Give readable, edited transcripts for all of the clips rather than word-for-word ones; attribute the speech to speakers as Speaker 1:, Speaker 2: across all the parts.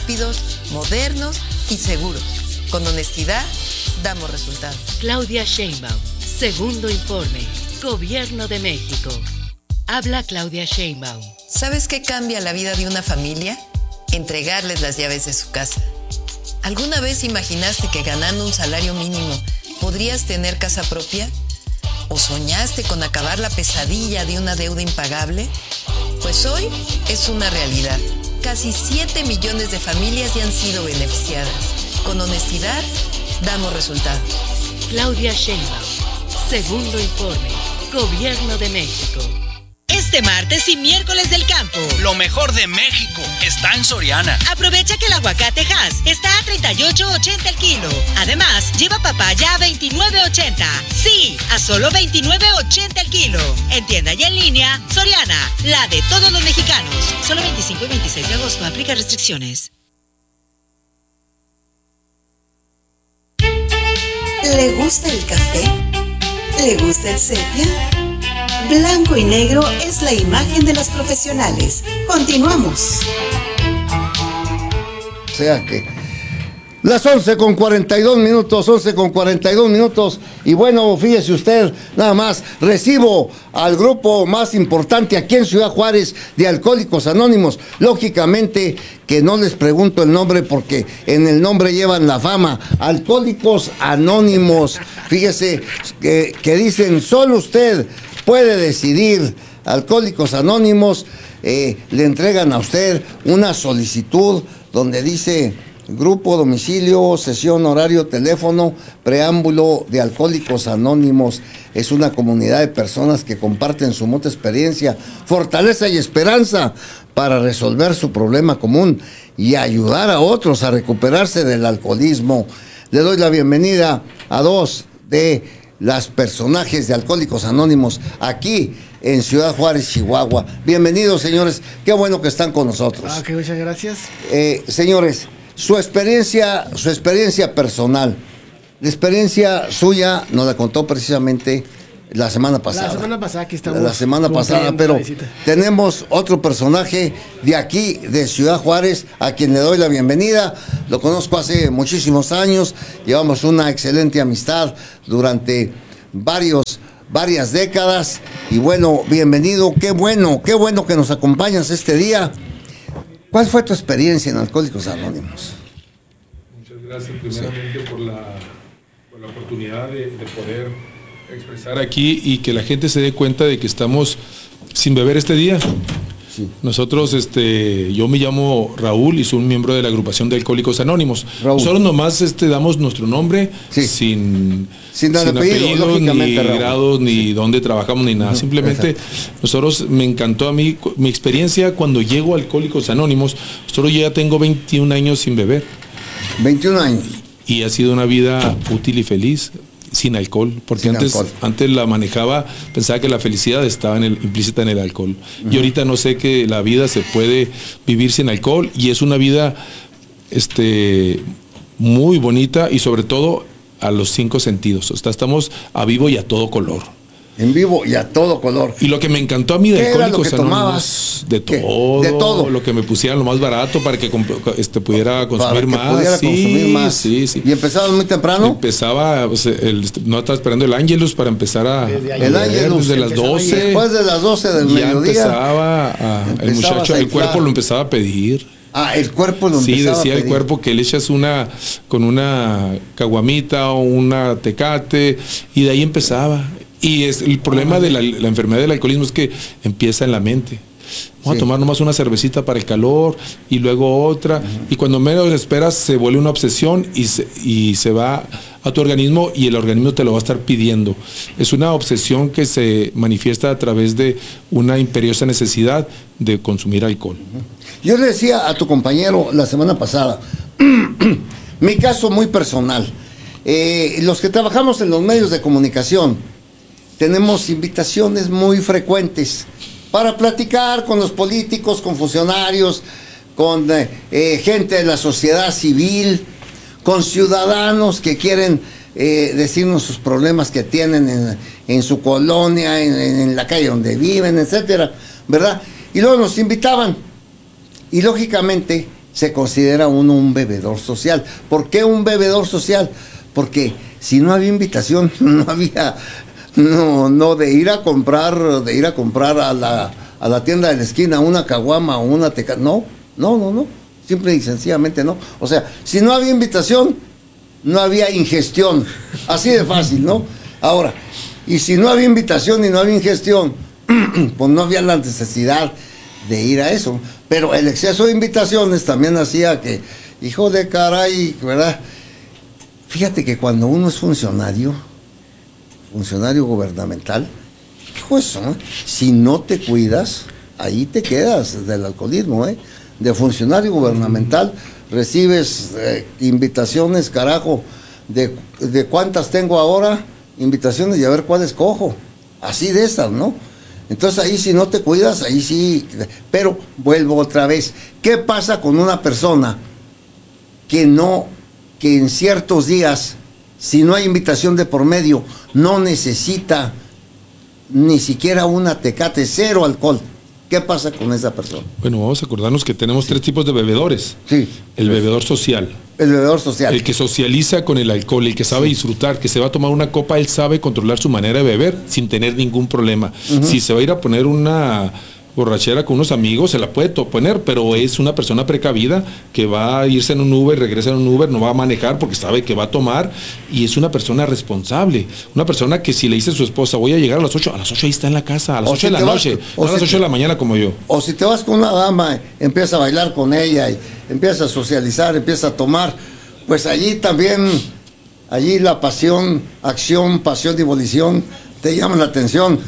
Speaker 1: rápidos, modernos y seguros. Con honestidad, damos resultados.
Speaker 2: Claudia Sheinbaum, segundo informe. Gobierno de México. Habla Claudia Sheinbaum.
Speaker 1: ¿Sabes qué cambia la vida de una familia? Entregarles las llaves de su casa. ¿Alguna vez imaginaste que ganando un salario mínimo podrías tener casa propia? ¿O soñaste con acabar la pesadilla de una deuda impagable? Pues hoy es una realidad. Casi 7 millones de familias ya han sido beneficiadas. Con honestidad, damos resultados.
Speaker 2: Claudia Sheinbaum, segundo informe. Gobierno de México.
Speaker 3: Este martes y miércoles del campo.
Speaker 4: Lo mejor de México está en Soriana.
Speaker 3: Aprovecha que el aguacate Hass está a $38.80 el kilo. Además, lleva papaya a $29.80. Sí, a solo $29.80 el kilo. En tienda y en línea, Soriana, la de todos los mexicanos. Solo 25 y 26 de agosto. Aplica restricciones.
Speaker 5: ¿Le gusta el café? ¿Le gusta el sepia? Blanco y negro es la imagen de los profesionales. Continuamos.
Speaker 6: O sea que las 11:42 minutos, y bueno, fíjese usted, nada más, recibo al grupo más importante aquí en Ciudad Juárez de Alcohólicos Anónimos. Lógicamente que no les pregunto el nombre porque en el nombre llevan la fama, Alcohólicos Anónimos. Fíjese que dicen, solo usted puede decidir. Alcohólicos Anónimos le entregan a usted una solicitud donde dice: grupo, domicilio, sesión, horario, teléfono, preámbulo de Alcohólicos Anónimos. Es una comunidad de personas que comparten su mutua experiencia, fortaleza y esperanza para resolver su problema común y ayudar a otros a recuperarse del alcoholismo. Le doy la bienvenida a dos de las personajes de Alcohólicos Anónimos aquí en Ciudad Juárez, Chihuahua. Bienvenidos, señores, qué bueno que están con nosotros.
Speaker 7: Ok, muchas gracias.
Speaker 6: Señores, su experiencia personal, la experiencia suya nos la contó precisamente la semana pasada.
Speaker 7: La semana pasada aquí estamos.
Speaker 6: La semana pasada, pero tenemos otro personaje de aquí, de Ciudad Juárez, a quien le doy la bienvenida. Lo conozco hace muchísimos años, llevamos una excelente amistad durante varias décadas. Y bueno, bienvenido, qué bueno que nos acompañas este día. ¿Cuál fue tu experiencia en Alcohólicos Anónimos?
Speaker 8: Muchas gracias primeramente por la oportunidad de poder expresar aquí y que la gente se dé cuenta de que estamos sin beber este día. Sí. Nosotros, yo me llamo Raúl y soy un miembro de la agrupación de Alcohólicos Anónimos. Raúl. Nosotros nomás damos nuestro nombre, sí, sin apellido, ni grados, ni dónde trabajamos, ni nada. Simplemente nosotros, me encantó a mí mi experiencia cuando llego a Alcohólicos Anónimos. Nosotros ya tengo 21 años sin beber.
Speaker 6: 21 años.
Speaker 8: Y ha sido una vida útil y feliz. Sin alcohol, porque antes la manejaba, pensaba que la felicidad estaba implícita en el alcohol. Y ahorita no sé que la vida se puede vivir sin alcohol y es una vida muy bonita y sobre todo a los 5 sentidos. O sea, estamos a vivo y a todo color.
Speaker 6: En vivo y a todo color.
Speaker 8: Y lo que me encantó a mí de Alcohólicos
Speaker 6: Anónimos,
Speaker 8: de todo, lo que me pusieran lo más barato para que pudiera consumir más. Sí.
Speaker 6: ¿Y empezabas muy temprano?
Speaker 8: Empezaba, no estaba esperando el Ángelus para empezar
Speaker 6: el Ángelus
Speaker 8: desde las 12.
Speaker 6: Después de las 12 del mediodía.
Speaker 8: El muchacho, el cuerpo lo empezaba a pedir.
Speaker 6: El cuerpo lo empezaba a pedir.
Speaker 8: Sí, decía el cuerpo que le echas con una caguamita o una tecate y de ahí empezaba. Y el problema de la enfermedad del alcoholismo es que empieza en la mente. Vamos a tomar nomás una cervecita para el calor y luego otra. Y cuando menos esperas se vuelve una obsesión y se va a tu organismo y el organismo te lo va a estar pidiendo. Es una obsesión que se manifiesta a través de una imperiosa necesidad de consumir alcohol.
Speaker 6: Yo le decía a tu compañero la semana pasada, mi caso muy personal. Los que trabajamos en los medios de comunicación, tenemos invitaciones muy frecuentes para platicar con los políticos, con funcionarios, con gente de la sociedad civil, con ciudadanos que quieren decirnos sus problemas que tienen en su colonia, en la calle donde viven, etcétera, ¿verdad? Y luego nos invitaban. Y lógicamente se considera uno un bebedor social. ¿Por qué un bebedor social? Porque si no había invitación, no había, no de ir a comprar a la tienda de la esquina una caguama o una tecate, no, simple y sencillamente no. O sea, si no había invitación, no había ingestión, así de fácil, ¿no? Ahora, y si no había invitación y no había ingestión, pues no había la necesidad de ir a eso. Pero el exceso de invitaciones también hacía que, hijo de caray, ¿verdad? Fíjate que cuando uno es funcionario gubernamental, hijo eso, ¿eh? Si no te cuidas, ahí te quedas del alcoholismo, ¿eh? De funcionario gubernamental recibes invitaciones, carajo, de cuántas tengo ahora, invitaciones y a ver cuáles cojo, así de esas, ¿no? Entonces ahí si no te cuidas, ahí sí. Pero vuelvo otra vez, ¿qué pasa con una persona que en ciertos días, si no hay invitación de por medio, no necesita ni siquiera una Tecate, cero alcohol? ¿Qué pasa con esa persona?
Speaker 8: Bueno, vamos a acordarnos que tenemos tres tipos de bebedores.
Speaker 6: Sí.
Speaker 8: El bebedor social.
Speaker 6: El bebedor social.
Speaker 8: El que socializa con el alcohol, el que sabe disfrutar, que se va a tomar una copa, él sabe controlar su manera de beber sin tener ningún problema. Si se va a ir a poner una borrachera con unos amigos, se la puede poner, pero es una persona precavida que va a irse en un Uber, regresa en un Uber, no va a manejar porque sabe que va a tomar, y es una persona responsable, una persona que si le dice a su esposa, voy a llegar a las 8 ahí está en la casa, a las 8 de la noche, no a las 8 de la mañana como yo.
Speaker 6: O si te vas con una dama, empieza a bailar con ella, y empieza a socializar, empieza a tomar, pues allí también, la pasión y volición te llaman la atención.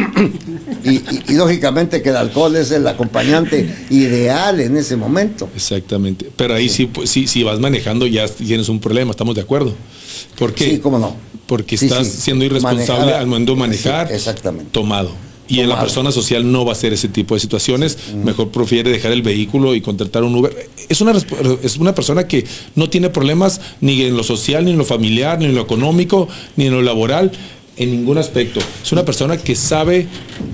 Speaker 6: Y lógicamente que el alcohol es el acompañante ideal en ese momento.
Speaker 8: Exactamente, pero ahí sí, si vas manejando ya tienes un problema, ¿estamos de acuerdo? ¿Por qué?
Speaker 6: Sí, cómo no.
Speaker 8: Porque estás siendo irresponsable al momento de manejar,
Speaker 6: exactamente,
Speaker 8: tomado. Y en la persona social no va a ser ese tipo de situaciones, mejor prefiere dejar el vehículo y contratar un Uber. Es una persona que no tiene problemas ni en lo social, ni en lo familiar, ni en lo económico, ni en lo laboral, en ningún aspecto. Es una persona que sabe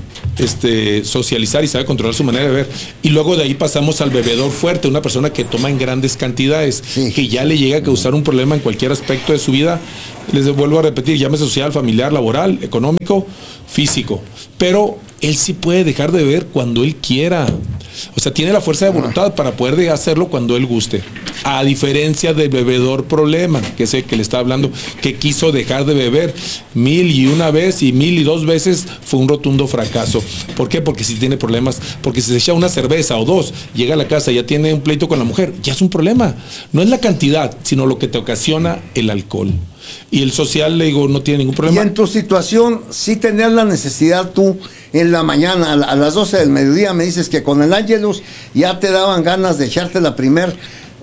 Speaker 8: socializar y sabe controlar su manera de beber. Y luego de ahí pasamos al bebedor fuerte, una persona que toma en grandes cantidades, que ya le llega a causar un problema en cualquier aspecto de su vida. Les vuelvo a repetir, llámese social, familiar, laboral, económico, físico. Pero él sí puede dejar de beber cuando él quiera. O sea, tiene la fuerza de voluntad para poder hacerlo cuando él guste. A diferencia del bebedor problema, que es el que le está hablando, que quiso dejar de beber 1001 vez y 1002 veces, fue un rotundo fracaso. ¿Por qué? Porque si tiene problemas, porque si se echa una cerveza o dos, llega a la casa y ya tiene un pleito con la mujer, ya es un problema. No es la cantidad, sino lo que te ocasiona el alcohol. Y el social, le digo, no tiene ningún problema.
Speaker 6: Y en tu situación, sí tenías la necesidad tú, en la mañana, a las 12 del mediodía, me dices que con el Ángelus ya te daban ganas de echarte la primer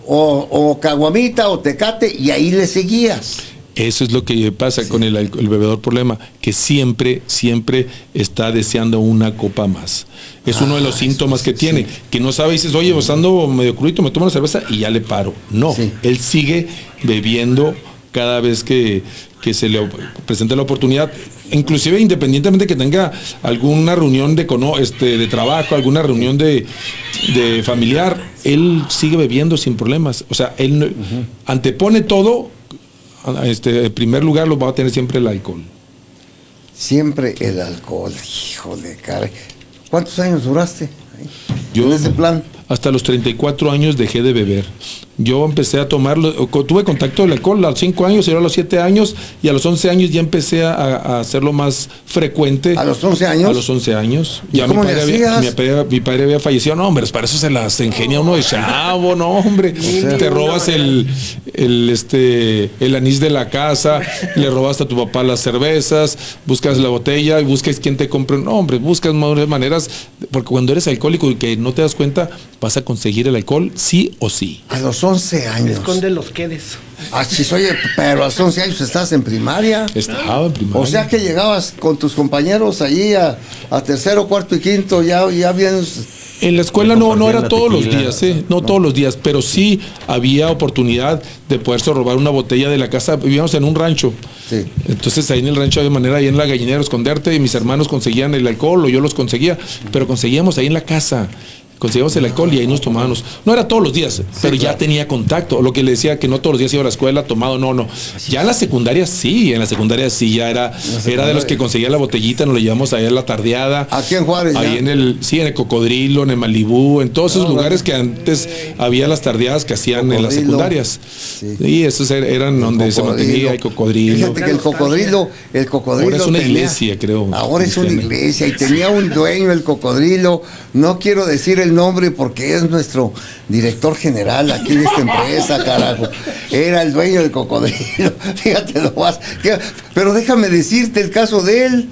Speaker 6: o caguamita o tecate, y ahí le seguías.
Speaker 8: Eso es lo que pasa con el bebedor problema, que siempre está deseando una copa más. Es uno de los síntomas que tiene, que no sabe, dices, oye, pues ando medio crudito, me tomo una cerveza y ya le paro. No, él sigue bebiendo cada vez que se le presenta la oportunidad, inclusive independientemente que tenga alguna reunión de trabajo, alguna reunión de familiar, él sigue bebiendo sin problemas. O sea, él antepone todo, en primer lugar lo va a tener siempre el alcohol.
Speaker 6: Siempre el alcohol, híjole, caray. ¿Cuántos años duraste
Speaker 8: yo
Speaker 6: en ese plan?
Speaker 8: Hasta los 34 años dejé de beber. Yo empecé a tomarlo, tuve contacto del alcohol a los 5 años, y a los 7 años, y a los 11 años ya empecé a hacerlo más frecuente.
Speaker 6: ¿A los 11 años?
Speaker 8: A los 11 años.
Speaker 6: ¿Y ya cómo le hacías?
Speaker 8: Mi padre había fallecido. No, hombre, para eso se las ingenia uno de chavo, no, hombre. Te robas el anís de la casa, le robas a tu papá las cervezas, buscas la botella y buscas quién te compre. No, hombre, buscas maneras, porque cuando eres alcohólico y que no te das cuenta, vas a conseguir el alcohol sí o sí.
Speaker 6: A los 11 años.
Speaker 7: Esconde los quedes.
Speaker 6: Oye, pero a los 11 años estás en primaria.
Speaker 8: Estaba en primaria.
Speaker 6: O sea que llegabas con tus compañeros allí a tercero, cuarto y quinto, ya vienes.
Speaker 8: En la escuela no era todos los días, no todos los días, pero sí había oportunidad de poderse robar una botella de la casa. Vivíamos en un rancho.
Speaker 6: Sí.
Speaker 8: Entonces ahí en el rancho había manera, ahí en la gallinera, esconderte, y mis hermanos conseguían el alcohol o yo los conseguía, pero conseguíamos ahí en la casa. conseguíamos el alcohol y ahí nos tomábamos. No era todos los días, pero ya tenía contacto. Lo que le decía que no todos los días iba a la escuela tomado, no. Ya en la secundaria sí, ya era de los que conseguía la botellita, nos lo llevamos allá a la tardeada.
Speaker 6: Aquí en Juárez.
Speaker 8: Ahí en el Cocodrilo, en el Malibú, en todos esos lugares que antes había las tardeadas que hacían en las secundarias. Sí, y esos eran donde se mantenía el Cocodrilo.
Speaker 6: Fíjate que el cocodrilo
Speaker 8: ahora es una iglesia, creo.
Speaker 6: Ahora es una iglesia y tenía un dueño el Cocodrilo. No quiero decir el nombre porque es nuestro director general aquí de esta empresa, carajo. Era el dueño del Cocodrilo. Fíjate nomás. Pero déjame decirte el caso de él.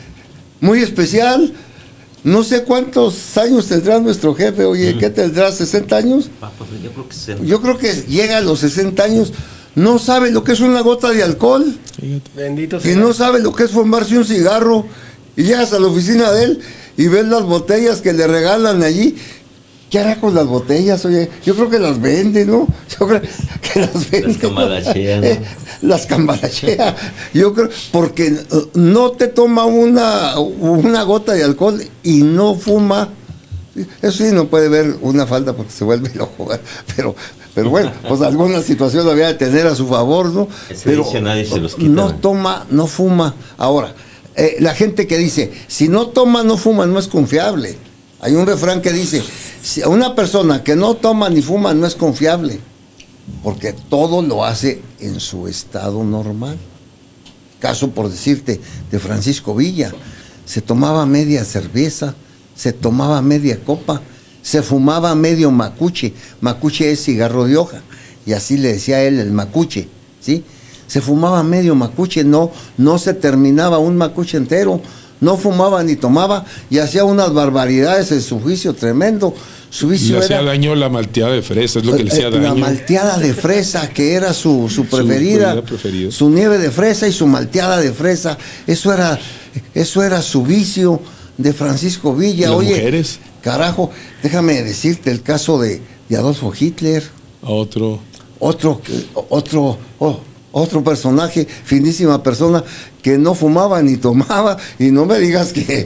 Speaker 6: Muy especial. No sé cuántos años tendrá nuestro jefe. Oye, ¿qué tendrá? ¿60 años?
Speaker 7: Yo creo que 60.
Speaker 6: Yo creo que llega a los 60 años. No sabe lo que es una gota de alcohol.
Speaker 9: Bendito sea.
Speaker 6: Y no sabe lo que es fumarse un cigarro. Y llegas a la oficina de él y ves las botellas que le regalan allí. ¿Qué hará con las botellas? Oye, yo creo que las vende, ¿no? Yo creo que las vende.
Speaker 7: Las cambalachea, ¿no?
Speaker 6: Las cambalachea. Yo creo, porque no te toma una gota de alcohol y no fuma. Eso sí, no puede ver una falda porque se vuelve loco. Pero bueno, pues alguna situación había de tener a su favor, ¿no? Pero
Speaker 7: nadie se los quita,
Speaker 6: no toma, no fuma. Ahora, la gente que dice, si no toma, no fuma, no es confiable. Hay un refrán que dice, si una persona que no toma ni fuma no es confiable, porque todo lo hace en su estado normal. Caso, por decirte, de Francisco Villa, se tomaba media cerveza, se tomaba media copa, se fumaba medio macuche. Macuche es cigarro de hoja, y así le decía él el macuche, ¿sí? Se fumaba medio macuche, no se terminaba un macuche entero. No fumaba ni tomaba y hacía unas barbaridades en su juicio tremendo. Su vicio
Speaker 8: le hacía daño la malteada de fresa, es lo que le hacía daño.
Speaker 6: La malteada de fresa, que era su preferida. Su nieve de fresa y su malteada de fresa. Eso era su vicio de Francisco Villa.
Speaker 8: Las
Speaker 6: Oye,
Speaker 8: mujeres.
Speaker 6: Carajo, déjame decirte el caso de Adolfo Hitler. Otro personaje, finísima persona, que no fumaba ni tomaba, y no me digas que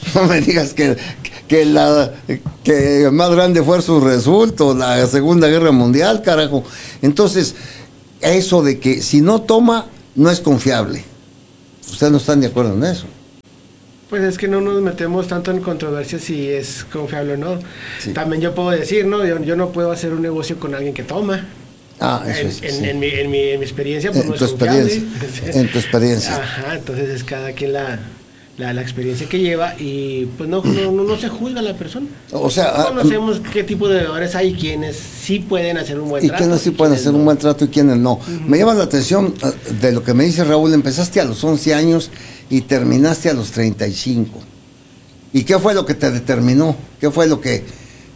Speaker 6: más grande fue su resultado, la Segunda Guerra Mundial, carajo. Entonces, eso de que si no toma, no es confiable. ¿Ustedes no están de acuerdo en eso?
Speaker 9: Pues es que no nos metemos tanto en controversia si es confiable o no. Sí. También yo puedo decir, ¿no? Yo no puedo hacer un negocio con alguien que toma.
Speaker 6: Eso es.
Speaker 9: En mi experiencia, pues
Speaker 6: en
Speaker 9: no
Speaker 6: tu
Speaker 9: es
Speaker 6: experiencia. En tu experiencia.
Speaker 9: Ajá, entonces es cada quien la experiencia que lleva y pues no se juzga a la persona.
Speaker 6: O sea,
Speaker 9: conocemos qué tipo de bebedores hay, quienes sí pueden hacer un buen trato.
Speaker 6: Y quienes sí pueden hacer un buen trato y quienes no. Me llama la atención de lo que me dice Raúl, empezaste a los 11 años y terminaste a los 35. ¿Y qué fue lo que te determinó? ¿Qué fue lo que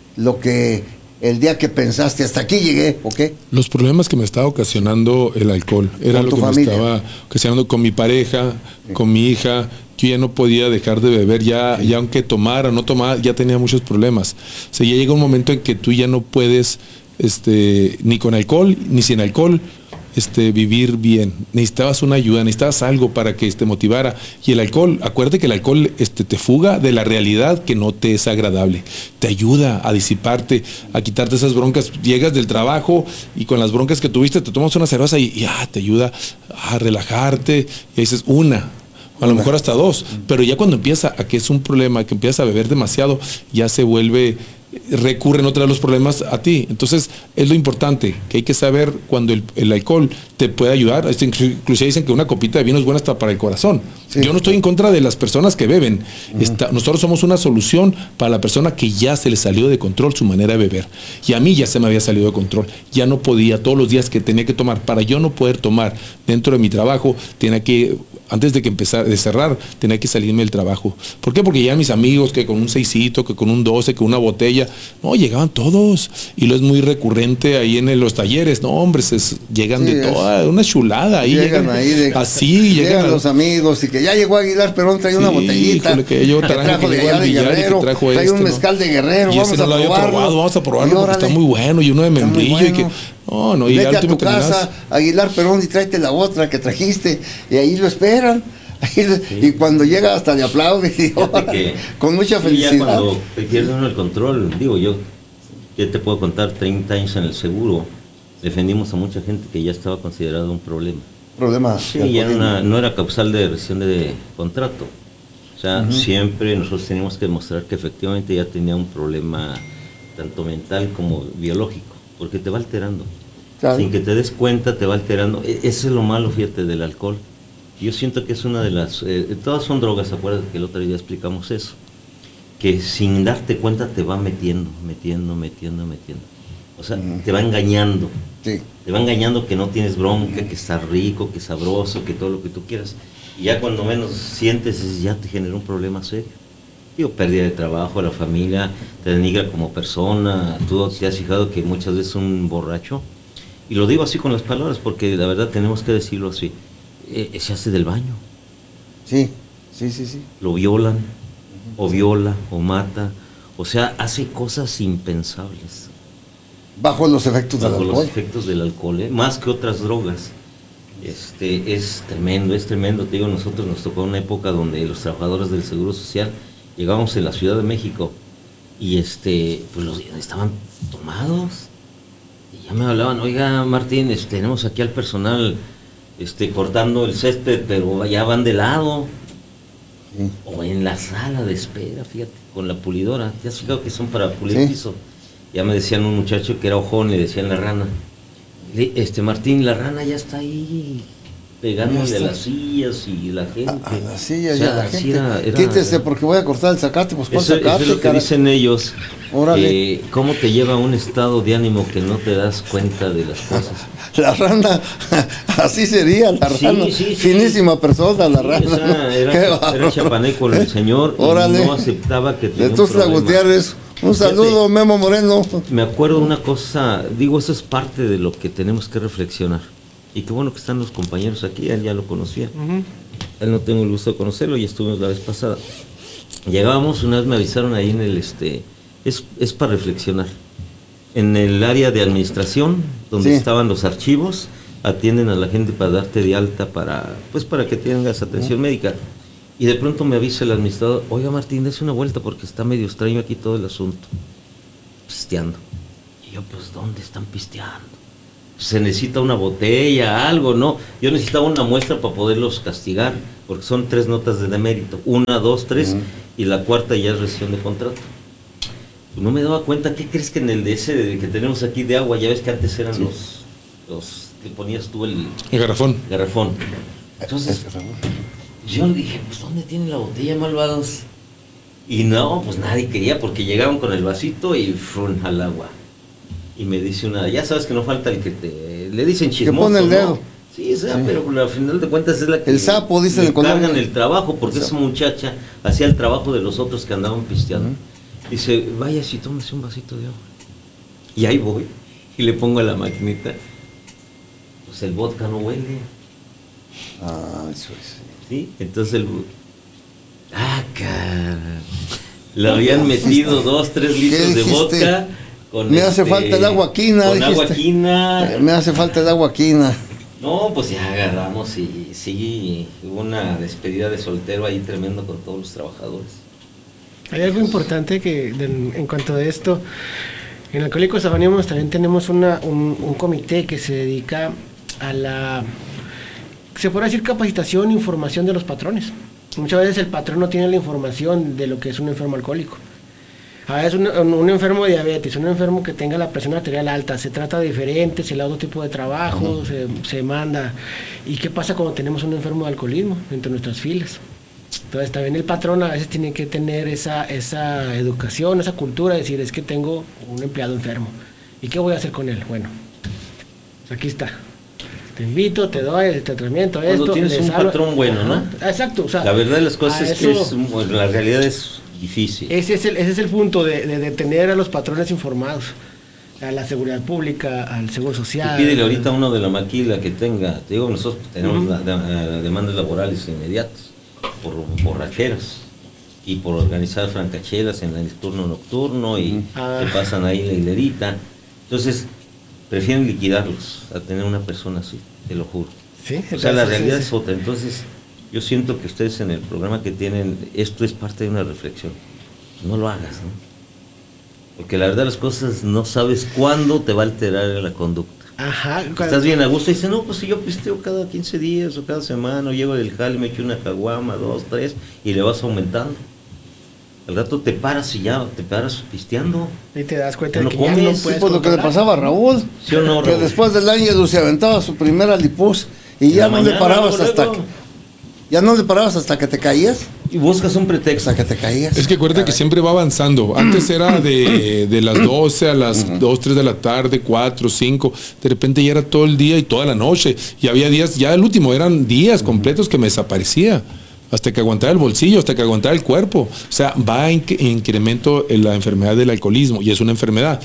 Speaker 6: el día que pensaste, hasta aquí llegué, o qué?
Speaker 8: Los problemas que me estaba ocasionando el alcohol. Era lo que me estaba ocasionando con mi pareja, con mi hija. Yo ya no podía dejar de beber, ya aunque tomara o no tomara, ya tenía muchos problemas. O sea, ya llega un momento en que tú ya no puedes, ni con alcohol, ni sin alcohol, vivir bien. Necesitabas una ayuda, necesitabas algo para que te motivara. Y el alcohol, acuérdate que el alcohol te fuga de la realidad que no te es agradable. Te ayuda a disiparte, a quitarte esas broncas. Llegas del trabajo y con las broncas que tuviste te tomas una cerveza y te ayuda a relajarte. Y dices, a lo mejor hasta 2. Pero ya cuando empieza a que es un problema, que empiezas a beber demasiado, ya se vuelve... recurren otra vez los problemas a ti. Entonces es lo importante, que hay que saber cuando el alcohol te puede ayudar. Inclusive dicen que una copita de vino es buena hasta para el corazón. Sí. Yo no estoy en contra de las personas que beben. Nosotros somos una solución para la persona que ya se le salió de control su manera de beber. Y a mí ya se me había salido de control. Ya no podía, todos los días que tenía que tomar, para yo no poder tomar dentro de mi trabajo, tenía que, antes de cerrar, tenía que salirme del trabajo. ¿Por qué? Porque ya mis amigos, que con un 6, que con un 12, que una botella, no, llegaban todos. Y lo es muy recurrente ahí en los talleres. No, hombre, llegan de toda, una chulada. Ahí llegan
Speaker 6: llegan los amigos y que ya llegó Aguilar Perón, trae una botellita.
Speaker 8: Que yo trajo
Speaker 6: de allá de Guerrero, trae un mezcal de Guerrero,
Speaker 8: vamos a probarlo porque está muy bueno. Y uno de membrillo y que...
Speaker 6: Vete a tu casa, Aguilar Perón, y tráete la otra que trajiste. Y ahí lo esperan. Y cuando llega hasta le aplaude y con mucha felicidad.
Speaker 7: Ya cuando te pierde uno el control, digo yo, ¿qué te puedo contar? 30 años en el seguro, defendimos a mucha gente que ya estaba considerado un problema. Sí, ya no era causal de rescisión de contrato. O sea, siempre nosotros teníamos que demostrar que efectivamente ya tenía un problema tanto mental como biológico, porque te va alterando. Claro. Sin que te des cuenta, te va alterando. Eso es lo malo, fíjate, del alcohol. Yo siento que es una de las... todas son drogas, acuérdate que el otro día explicamos eso. Que sin darte cuenta te va metiendo. O sea, te va engañando. Sí. Te va engañando que no tienes bronca, que estás rico, que es sabroso, que todo lo que tú quieras. Y ya cuando menos sientes, ya te genera un problema serio. Digo, pérdida de trabajo, la familia, te denigra como persona. Tú te has fijado que muchas veces un borracho, y lo digo así con las palabras, porque la verdad tenemos que decirlo así, se hace del baño. Sí. Lo violan, o viola, o mata, o sea, hace cosas impensables.
Speaker 6: Bajo los efectos del alcohol.
Speaker 7: Bajo los efectos del alcohol, más que otras drogas. Es tremendo, te digo, nosotros nos tocó una época donde los trabajadores del Seguro Social llegábamos en la Ciudad de México y pues estaban tomados y ya me hablaban, oiga Martín, tenemos aquí al personal cortando el césped, pero ya van de lado. Sí. O en la sala de espera, fíjate, con la pulidora, ¿te has fijado que son para pulir el piso? Ya me decían un muchacho que era ojón, le decían la rana. Martín, la rana ya está ahí pegándole a las sillas y la gente. A
Speaker 6: las sillas y a la gente. Quítese porque voy a cortar el zacate, pues ¿cuál zacate?
Speaker 7: Eso es lo que dicen ellos. ¿Cómo te lleva a un estado de ánimo que no te das cuenta de las cosas?
Speaker 6: La rana, así sería la rana. Sí. Finísima persona, la rana.
Speaker 7: Era chapaneco el señor y no aceptaba que tenía un problema.
Speaker 6: Gutiérrez. Un saludo, Memo Moreno.
Speaker 7: Me acuerdo de una cosa, digo, eso es parte de lo que tenemos que reflexionar. Y qué bueno que están los compañeros aquí, él ya lo conocía. Él no tengo el gusto de conocerlo, ya estuvimos la vez pasada. Llegábamos, una vez me avisaron ahí en el, es para reflexionar. En el área de administración, donde estaban los archivos, atienden a la gente para darte de alta para que tengas atención médica. Y de pronto me avisa el administrador, oiga Martín, dése una vuelta porque está medio extraño aquí todo el asunto. Pisteando. Y yo, pues, ¿dónde están pisteando? Se necesita una botella, algo, ¿no? Yo necesitaba una muestra para poderlos castigar, porque son 3 notas de demérito. 1, 2, 3, y la cuarta ya es rescisión de contrato. Pues no me daba cuenta, ¿qué crees que en el de ese que tenemos aquí de agua, ya ves que antes eran los que ponías tú el
Speaker 8: garrafón.
Speaker 7: Entonces... Yo le dije, pues ¿dónde tienen la botella, malvados? Y no, pues nadie quería porque llegaron con el vasito y frun al agua. Y me dice una, ya sabes que no falta el que le dicen chismoso,
Speaker 6: que pone el dedo.
Speaker 7: ¿no? Sí, pero al final de cuentas es la que
Speaker 6: el sapo, dice
Speaker 7: le cargan el trabajo, porque esa muchacha hacía el trabajo de los otros que andaban pisteando. Dice, vaya si tómese un vasito de agua. Y ahí voy, y le pongo a la maquinita, pues el vodka no huele.
Speaker 6: Eso es.
Speaker 7: ¿Sí? Entonces le habían metido 2, 3 litros de vodka con
Speaker 6: me hace falta el agua quina.
Speaker 7: Con agua quina.
Speaker 6: Me hace falta el agua quina.
Speaker 7: No, pues ya agarramos y sí, hubo una despedida de soltero ahí tremendo con todos los trabajadores.
Speaker 9: Hay algo importante que en cuanto a esto, en Alcohólicos Anónimos también tenemos un comité que se dedica a la... se puede decir capacitación e información de los patrones. Muchas veces el patrón no tiene la información de lo que es un enfermo alcohólico. A veces un enfermo de diabetes, un enfermo que tenga la presión arterial alta, se trata diferente, se le da otro tipo de trabajo, se manda. ¿Y qué pasa cuando tenemos un enfermo de alcoholismo entre nuestras filas? Entonces también el patrón a veces tiene que tener esa educación, esa cultura, de decir, es que tengo un empleado enfermo. ¿Y qué voy a hacer con él? Bueno, pues aquí está. Te invito, te doy el tratamiento,
Speaker 7: cuando esto. Tienes un patrón bueno, ¿no?
Speaker 9: Exacto. O sea,
Speaker 7: la verdad de las cosas es que la realidad es difícil.
Speaker 9: Ese es el punto de tener a los patrones informados. A la seguridad pública, al seguro social.
Speaker 7: Y pídele ahorita a uno de la maquila que tenga. Te digo, nosotros tenemos demandas laborales inmediatas por borracheras y por organizar francachelas en el turno nocturno y se pasan ahí la hilerita. Entonces, prefieren liquidarlos a tener una persona así, te lo juro.
Speaker 9: Sí,
Speaker 7: o sea, la realidad es otra. Entonces, Yo siento que ustedes en el programa que tienen, esto es parte de una reflexión. No lo hagas, ¿no? Porque la verdad las cosas no sabes cuándo te va a alterar la conducta.
Speaker 9: Ajá.
Speaker 7: Estás bien a gusto y dices, no, pues si yo pisteo cada 15 días o cada semana, o llego del jale, me echo una caguama, 2, 3, y le vas aumentando. Al rato te paras y ya te paras pisteando.
Speaker 9: Y te das cuenta
Speaker 7: Ya
Speaker 9: de
Speaker 7: no
Speaker 9: que ya no
Speaker 7: comes.
Speaker 9: puedes
Speaker 6: Pues lo que le
Speaker 9: controlar.
Speaker 6: pasaba a Raúl,
Speaker 7: ¿Sí o no,
Speaker 6: que
Speaker 7: Raúl?
Speaker 6: después del año se aventaba su primera lipuz y
Speaker 7: En
Speaker 6: ya
Speaker 7: la
Speaker 6: no
Speaker 7: mañana,
Speaker 6: le parabas
Speaker 7: luego,
Speaker 6: hasta
Speaker 7: luego.
Speaker 6: que, ya no le parabas hasta que te caías,
Speaker 7: Y buscas un pretexto.
Speaker 6: hasta que te caías.
Speaker 8: Es que acuérdate que siempre va avanzando. Antes era de las 12 a las 2, 3 de la tarde, 4, 5. De repente ya era todo el día y toda la noche. Y había días, ya el último eran días completos que me desaparecía. Hasta que aguantaba el bolsillo, hasta que aguantaba el cuerpo. O sea, va en incremento en la enfermedad del alcoholismo. Y es una enfermedad.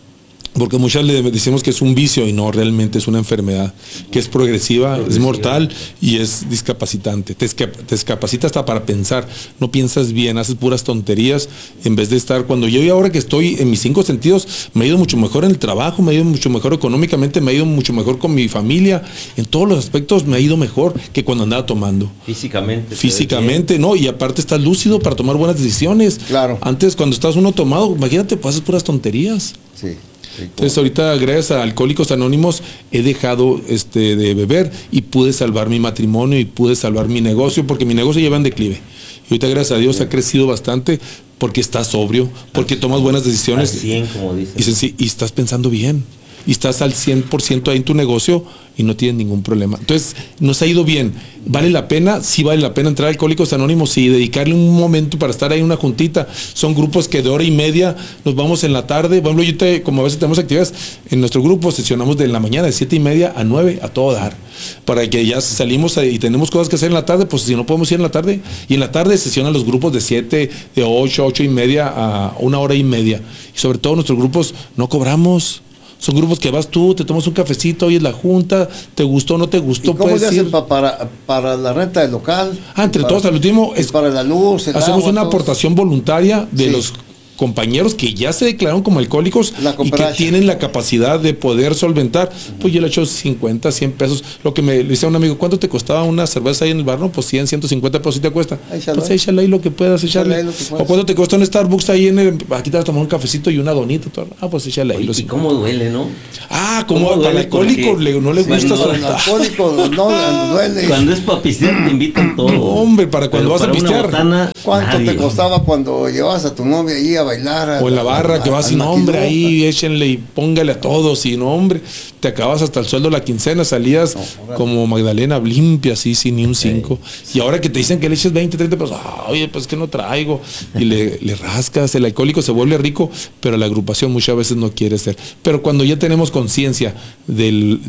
Speaker 8: Porque muchas le decimos que es un vicio y no, realmente es una enfermedad que es progresiva, es mortal y es discapacitante. Te discapacita hasta para pensar, no piensas bien, haces puras tonterías en vez de estar. Cuando yo y ahora que estoy en mis 5 sentidos, me ha ido mucho mejor en el trabajo, me ha ido mucho mejor económicamente, me ha ido mucho mejor con mi familia, en todos los aspectos me ha ido mejor que cuando andaba tomando. Físicamente, ¿no? Y aparte estás lúcido para tomar buenas decisiones.
Speaker 6: Claro.
Speaker 7: Antes cuando estás uno tomado, imagínate, pues haces puras tonterías.
Speaker 6: Sí.
Speaker 7: Entonces ahorita gracias a Alcohólicos Anónimos he dejado de beber y pude salvar mi matrimonio y pude salvar mi negocio porque mi negocio lleva en declive. Y ahorita gracias a Dios ha crecido bastante porque estás sobrio, porque tomas buenas decisiones.
Speaker 10: Al 100, como dicen.
Speaker 7: Y estás pensando bien. Y estás al 100% ahí en tu negocio y no tienes ningún problema. Entonces, nos ha ido bien. ¿Vale la pena? Sí vale la pena entrar a Alcohólicos Anónimos y dedicarle un momento para estar ahí en una juntita. Son grupos que de hora y media nos vamos en la tarde. Por ejemplo, como a veces tenemos actividades en nuestro grupo, sesionamos de la mañana de 7:30 a 9 a todo dar. Para que ya salimos y tenemos cosas que hacer en la tarde, pues si no podemos ir en la tarde. Y en la tarde sesionan los grupos de 7, de 8, 8:30 a 1 hora y media. Y sobre todo nuestros grupos no cobramos. Son grupos que vas tú, te tomas un cafecito, oyes la junta, te gustó o no te gustó.
Speaker 6: ¿Y cómo
Speaker 7: puedes
Speaker 6: le hacen
Speaker 7: ir.
Speaker 6: para la renta del local?
Speaker 7: Entre
Speaker 6: Para-
Speaker 7: todos, al último,
Speaker 6: y para la luz, el
Speaker 7: hacemos
Speaker 6: agua,
Speaker 7: una
Speaker 6: todos.
Speaker 7: aportación voluntaria de
Speaker 6: Sí.
Speaker 7: los compañeros que ya se declararon como alcohólicos
Speaker 6: La
Speaker 7: y que
Speaker 6: cooperacha.
Speaker 7: tienen la capacidad de poder solventar. Pues yo le echo 50, 100 pesos. Lo que me le decía un amigo, ¿cuánto te costaba una cerveza ahí en el bar? No, pues 100, 150 pesos si te cuesta.
Speaker 6: Échalo
Speaker 7: Pues
Speaker 6: ahí.
Speaker 7: échale ahí lo que puedas echarle.
Speaker 6: Échale ahí lo que puedas.
Speaker 7: O cuánto te cuesta un Starbucks ahí en el, aquí te vas a tomar un cafecito y una donita. Pues échale ahí
Speaker 10: Oye,
Speaker 7: los
Speaker 10: y cómo duele, ¿no?
Speaker 7: como
Speaker 10: ¿Cómo
Speaker 7: para el
Speaker 10: duele?
Speaker 7: alcohólico
Speaker 10: Porque
Speaker 7: no le gusta
Speaker 10: cuando-
Speaker 6: El
Speaker 7: soltar.
Speaker 6: alcohólico no duele.
Speaker 10: Cuando es para pistear te invitan todo.
Speaker 7: No, hombre, para cuando
Speaker 10: Pero
Speaker 7: vas a
Speaker 10: para una
Speaker 7: pistear.
Speaker 10: botana,
Speaker 6: ¿Cuánto
Speaker 10: nadie.
Speaker 6: te costaba cuando llevabas a tu novia ahí a bailar?
Speaker 7: O en la barra que vas y
Speaker 6: al
Speaker 7: no, hombre,
Speaker 6: maquilón?
Speaker 7: ahí échenle y póngale a todos. Y no, hombre, te acabas hasta el sueldo de la quincena, salías como Magdalena, limpia, así, sin ni un 5. Y ahora que te dicen que le eches 20, 30 pesos, oye, pues que no traigo. Y le rascas, el alcohólico se vuelve rico, pero la agrupación muchas veces no quiere ser. Pero cuando ya tenemos conciencia de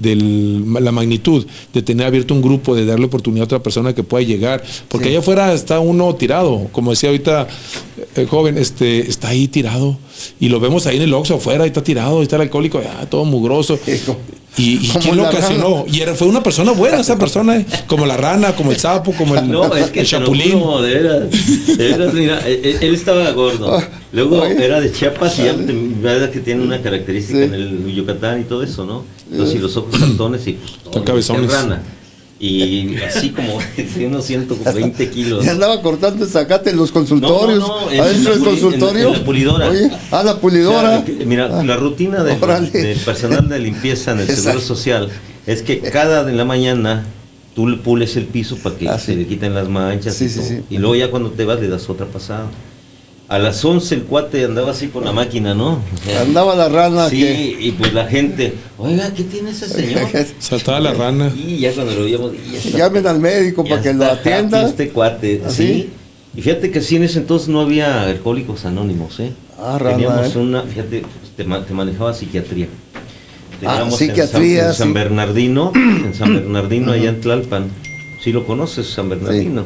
Speaker 7: la magnitud de tener abierto un grupo, de darle oportunidad a otra persona que pueda llegar, porque
Speaker 6: Sí.
Speaker 7: allá afuera está uno tirado, como decía ahorita el joven, está ahí tirado y lo vemos ahí en el Oxxo afuera, ahí está tirado, ahí está el alcohólico, todo mugroso. ¿Y
Speaker 6: Como
Speaker 7: quién lo
Speaker 6: la
Speaker 7: ocasionó?
Speaker 6: rana.
Speaker 7: Fue una persona buena esa persona, como la rana, como el sapo, como el,
Speaker 10: No, es que
Speaker 7: el
Speaker 10: te lo
Speaker 7: chapulín.
Speaker 10: juro, de veras, mira, él estaba gordo. Luego
Speaker 6: Oye.
Speaker 10: era de Chiapas y ya verdad que tiene una característica
Speaker 6: Sí.
Speaker 10: en el Yucatán y todo eso, ¿no? Entonces, y los ojos saltones y pues, todo,
Speaker 7: Son cabezones.
Speaker 10: rana. Y así como de unos 120 kilos.
Speaker 6: Y andaba cortando el zacate en los consultorios.
Speaker 10: No, no, en
Speaker 6: adentro del
Speaker 10: la
Speaker 6: consultorio.
Speaker 10: en la pulidora.
Speaker 6: Oye, la
Speaker 10: O
Speaker 6: pulidora.
Speaker 10: sea, mira, la rutina
Speaker 6: Órale.
Speaker 10: del personal de limpieza en el Seguro
Speaker 6: Exacto.
Speaker 10: Social es que cada en la mañana tú le pules el piso para que
Speaker 6: Ah,
Speaker 10: se
Speaker 6: sí.
Speaker 10: le quiten las manchas
Speaker 6: Sí,
Speaker 10: y
Speaker 6: sí,
Speaker 10: todo.
Speaker 6: sí.
Speaker 10: Y luego ya cuando te vas le das otra pasada. A las 11 el cuate andaba así con la máquina, ¿no? O sea,
Speaker 6: Andaba la rana
Speaker 10: sí,
Speaker 6: que.
Speaker 10: y pues la gente, oiga, ¿qué tiene ese señor?
Speaker 7: Saltaba la rana.
Speaker 10: Y ya cuando lo veíamos, y ya está.
Speaker 6: Llamen al médico
Speaker 10: Ya
Speaker 6: para que lo
Speaker 10: está happy
Speaker 6: atienda.
Speaker 10: este cuate,
Speaker 6: ¿Ah, sí?
Speaker 10: sí. Y fíjate que sí, en ese entonces no había Alcohólicos Anónimos, ¿eh?
Speaker 6: Ah, rana,
Speaker 10: Teníamos
Speaker 6: ¿eh?
Speaker 10: una, fíjate, te manejaba psiquiatría.
Speaker 6: Psiquiatría,
Speaker 10: en San
Speaker 6: sí.
Speaker 10: Bernardino, en San Bernardino, allá en Tlalpan. Sí lo conoces, San Bernardino.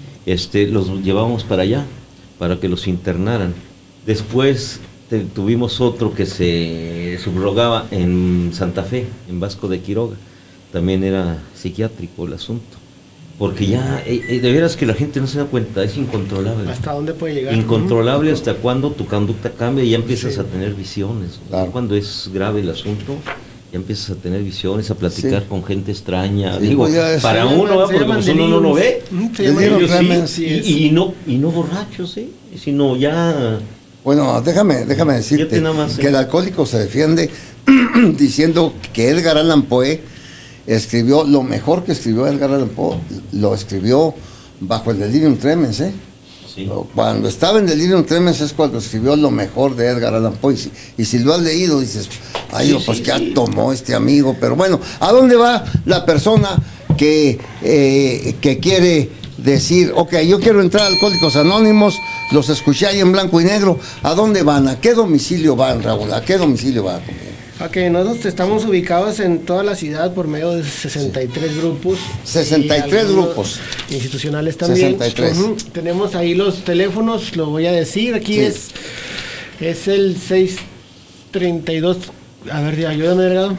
Speaker 10: Los llevábamos para allá, para que los internaran. Después tuvimos otro que se subrogaba en Santa Fe, en Vasco de Quiroga. También era psiquiátrico el asunto. Porque ya, de veras que la gente no se da cuenta, es incontrolable.
Speaker 9: ¿Hasta dónde puede llegar?
Speaker 10: Incontrolable hasta cuando tu conducta cambia y ya empiezas
Speaker 9: Sí.
Speaker 10: a tener visiones.
Speaker 6: Claro.
Speaker 10: Cuando es grave el asunto,
Speaker 7: ya empiezas a tener visiones, a platicar
Speaker 6: Sí.
Speaker 7: con gente extraña.
Speaker 6: Sí,
Speaker 7: Digo,
Speaker 6: pues ya es-
Speaker 7: para
Speaker 9: se
Speaker 7: uno,
Speaker 9: llaman-
Speaker 7: porque
Speaker 9: se
Speaker 7: pues
Speaker 9: llaman
Speaker 7: uno no lo ve.
Speaker 9: Se llaman
Speaker 6: Delirium
Speaker 7: Ellos
Speaker 6: tremens,
Speaker 7: sí,
Speaker 9: sí es.
Speaker 7: y no borrachos, sino ya...
Speaker 6: Bueno, déjame decirte
Speaker 7: Fíjate nada más,
Speaker 6: que el alcohólico se defiende diciendo que Edgar Allan Poe escribió lo mejor que escribió Edgar Allan Poe, lo escribió bajo el delirium tremens, ¿eh?
Speaker 7: Sí.
Speaker 6: Cuando estaba en delirium tremens es cuando escribió lo mejor de Edgar Allan Poe. Y si lo has leído dices, ay, pues
Speaker 7: sí,
Speaker 6: ya
Speaker 7: sí.
Speaker 6: tomó este amigo. Pero bueno, ¿a dónde va la persona que quiere decir, ok, yo quiero entrar a Alcohólicos Anónimos, los escuché ahí en blanco y negro? ¿A dónde van? ¿A qué domicilio van, Raúl? ¿A qué domicilio van?
Speaker 9: Ok, nosotros estamos ubicados en toda la ciudad por medio de 63 grupos.
Speaker 6: 63
Speaker 9: y algunos
Speaker 6: grupos.
Speaker 9: Institucionales también.
Speaker 6: 63.
Speaker 9: Tenemos ahí los teléfonos, lo voy a decir. Aquí
Speaker 6: Sí.
Speaker 9: es el 632. A ver, ayúdame, Delgado.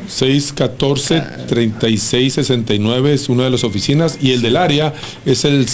Speaker 8: 614-3669 es una de las oficinas y el del área es el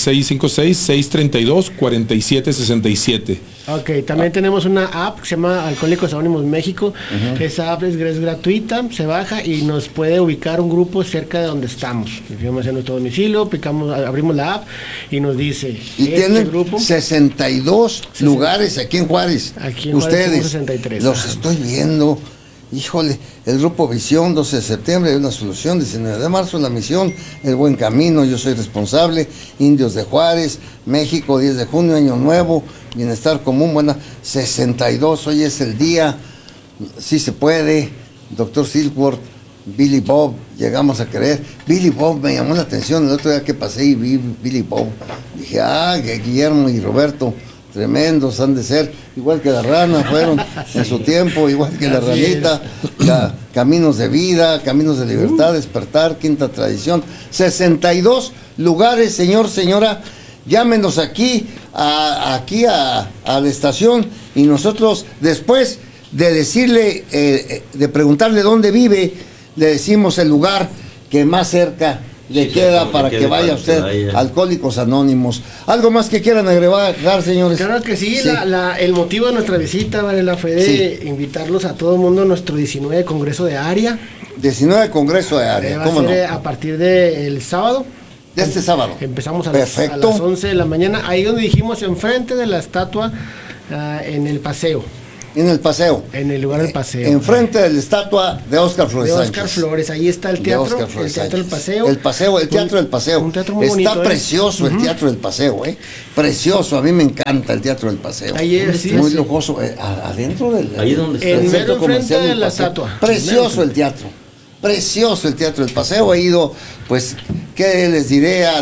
Speaker 8: 656-632-4767.
Speaker 9: Ok, también tenemos una app que se llama Alcohólicos Anónimos México. Esa app es gratuita, se baja y nos puede ubicar un grupo cerca de donde estamos. Fijamos en nuestro domicilio, abrimos la app y nos dice.
Speaker 6: Y tienen 62 lugares aquí en Juárez.
Speaker 9: Aquí en Juárez
Speaker 6: Ustedes,
Speaker 9: somos 63.
Speaker 6: los estoy viendo. Híjole, el grupo Visión, 12 de septiembre, hay una solución, 19 de marzo, la misión, El Buen Camino, Yo Soy Responsable, Indios de Juárez, México, 10 de junio, Año Nuevo, Bienestar Común, buena, 62, hoy es el día, sí se puede, Dr. Silkworth, Billy Bob, llegamos a creer, Billy Bob me llamó la atención, el otro día que pasé y vi Billy Bob, dije, que Guillermo y Roberto, tremendos han de ser, igual que la rana fueron en su tiempo, igual que la ranita, Caminos de Vida, Caminos de Libertad, Despertar, Quinta Tradición, 62 lugares, señor, señora, llámenos aquí a la estación y nosotros después de decirle, de preguntarle dónde vive, le decimos el lugar que más cerca le queda para que vaya usted a Alcohólicos Anónimos. ¿Algo más que quieran agregar, señores?
Speaker 9: Claro que sí, el motivo de nuestra visita, Varela, fue de invitarlos a todo el mundo a nuestro 19 Congreso de Área.
Speaker 6: 19 Congreso de Área, ¿cómo no?
Speaker 9: A partir del sábado.
Speaker 6: De este sábado.
Speaker 9: Empezamos a las 11 de la mañana, ahí donde dijimos, enfrente de la estatua, en el paseo.
Speaker 6: En el paseo.
Speaker 9: En el lugar del paseo.
Speaker 6: Enfrente de la estatua de Óscar Flores Sánchez.
Speaker 9: De Óscar Flores, ahí está el teatro. El teatro del paseo.
Speaker 6: El teatro del paseo.
Speaker 9: Un teatro muy
Speaker 6: está
Speaker 9: bonito.
Speaker 6: Precioso el teatro del paseo, Precioso, a mí me encanta el teatro del paseo.
Speaker 9: Ahí es,
Speaker 6: muy lujoso. Adentro del.
Speaker 7: Ahí donde está
Speaker 9: el
Speaker 6: centro
Speaker 9: comercial de la
Speaker 6: paseo.
Speaker 9: estatua.
Speaker 6: Precioso el teatro. Precioso el teatro del paseo. He ido, pues, ¿qué les diré? A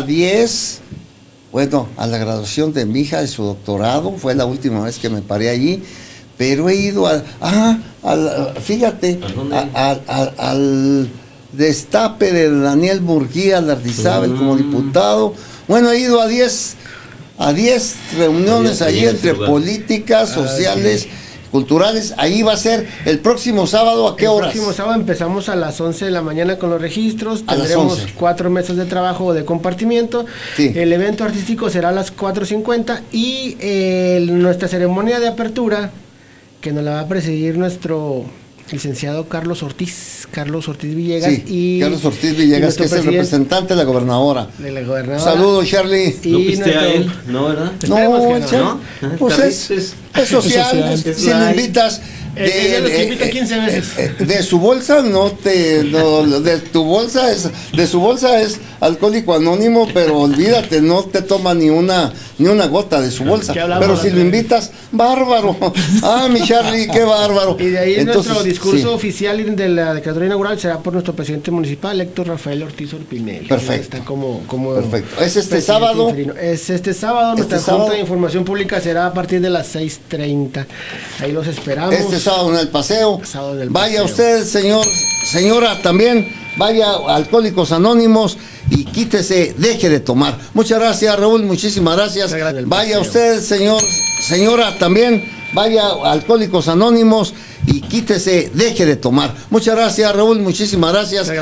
Speaker 6: la graduación de mi hija de su doctorado. Fue la última vez que me paré allí. Pero he ido fíjate, al destape de Daniel Murguía Lardizábal como diputado. Bueno, he ido a 10 reuniones allí entre políticas, sociales, culturales. Ahí va a ser el próximo sábado, ¿a qué horas?
Speaker 9: El próximo sábado empezamos a las 11 de la mañana con los registros.
Speaker 6: A
Speaker 9: Tendremos
Speaker 6: las 11.
Speaker 9: 4 mesas de trabajo de compartimiento.
Speaker 6: Sí.
Speaker 9: El evento artístico será a las 4:50 y nuestra ceremonia de apertura, que nos la va a presidir nuestro licenciado Carlos Ortiz Villegas.
Speaker 6: Sí, Carlos Ortiz Villegas, que es el representante de la gobernadora.
Speaker 9: De la gobernadora.
Speaker 6: Saludos, Charlie.
Speaker 7: ¿No viste a él? ¿No, verdad?
Speaker 6: No, pues es social. Si lo invitas.
Speaker 9: Ella lo que invita 15 veces.
Speaker 6: De su bolsa de su bolsa es Alcohólico Anónimo, pero olvídate, no te toma ni una gota de su bolsa. Pero si lo invitas, bárbaro. Mi Charlie, qué bárbaro.
Speaker 9: Y de ahí nuestro discurso oficial de la declaratoria inaugural será por nuestro presidente municipal, Héctor Rafael Ortiz Orpinel.
Speaker 6: Perfecto.
Speaker 9: Está como
Speaker 6: perfecto. ¿Es este sábado?
Speaker 9: Es este sábado. Nuestra Junta de Información Pública será a partir de las 6:30. Ahí los esperamos.
Speaker 6: Este sábado en el paseo. Vaya
Speaker 9: paseo.
Speaker 6: usted, señora, también. Vaya a Alcohólicos Anónimos y quítese, deje de tomar. Muchas gracias, Raúl, muchísimas gracias. Vaya usted, señora, también. Vaya a Alcohólicos Anónimos y quítese, deje de tomar. Muchas gracias, Raúl, muchísimas gracias.